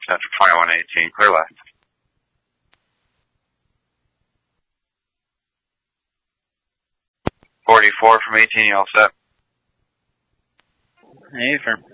After 2118, clear left. 44 from 18, you all set? Hey, firm.